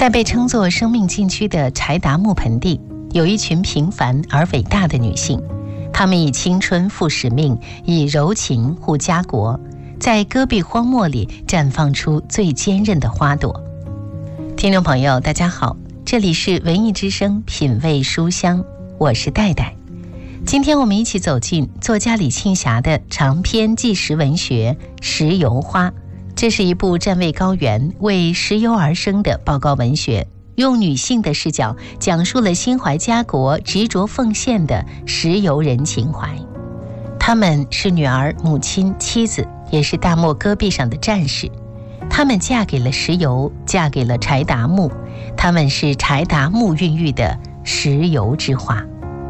在被称作生命禁区的柴达木盆地，有一群平凡而伟大的女性，她们以青春赴使命，以柔情护家国，在戈壁荒漠里绽放出最坚韧的花朵。听众朋友大家好，这里是文艺之声品味书香，我是戴戴。今天我们一起走进作家李庆霞的长篇纪实文学《石油花》，这是一部站位高原、为石油而生的报告文学，用女性的视角讲述了心怀家国、执着奉献的石油人情怀。她们是女儿、母亲、妻子，也是大漠戈壁上的战士。她们嫁给了石油，嫁给了柴达木，她们是柴达木孕育的石油之花。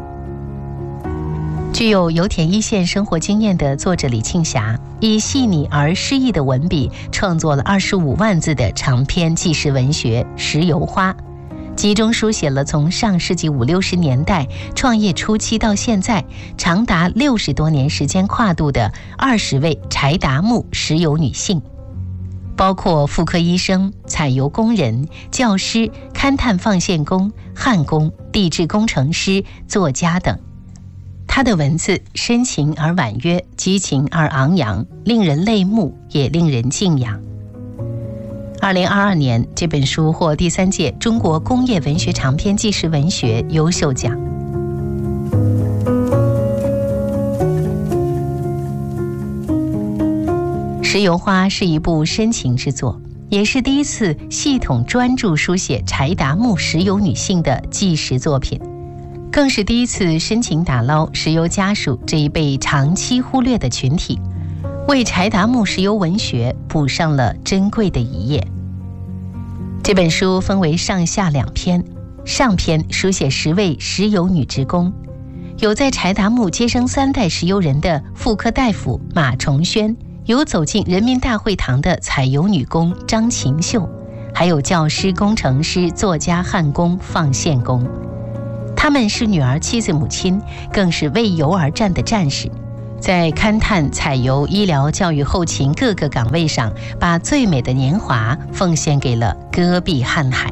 具有油田一线生活经验的作者李庆霞，以细腻而诗意的文笔创作了25万字的长篇纪实文学《石油花》，集中书写了从上世纪50、60年代创业初期到现在长达60多年时间跨度的20位柴达木石油女性，包括妇科医生、采油工人、教师、勘探放线工、焊工、地质工程师、作家等。他的文字深情而婉约，激情而昂扬，令人泪目，也令人敬仰。2022年，这本书获第3届中国工业文学长篇纪实文学优秀奖。《石油花》是一部深情之作，也是第一次系统专注书写柴达木石油女性的纪实作品，更是第一次深情打捞石油家属这一被长期忽略的群体，为柴达木石油文学补上了珍贵的一页。这本书分为上下2篇，上篇书写10位石油女职工，有在柴达木接生3代石油人的妇科大夫马崇轩，有走进人民大会堂的采油女工张琴秀，还有教师、工程师、作家、焊工、放线工。他们是女儿、妻子、母亲，更是为油而战的战士，在勘探、采油、医疗、教育、后勤各个岗位上，把最美的年华奉献给了戈壁瀚海。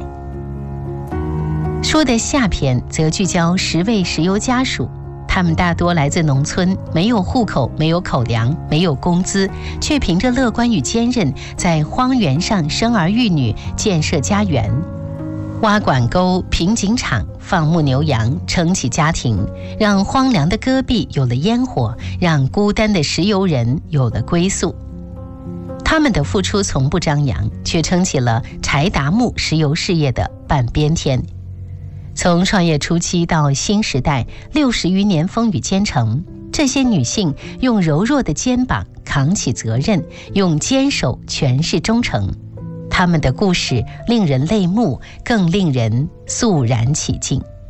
书的下篇则聚焦10位石油家属，他们大多来自农村，没有户口，没有口粮，没有工资，却凭着乐观与坚韧，在荒原上生儿育女，建设家园，挖管沟、平井场，放牧牛羊，撑起家庭，让荒凉的戈壁有了烟火，让孤单的石油人有了归宿。他们的付出从不张扬，却撑起了柴达木石油事业的半边天。从创业初期到新时代60余年风雨兼程，这些女性用柔弱的肩膀扛起责任，用坚守诠释忠诚。他们的故事令人泪目，更令人肃然起敬。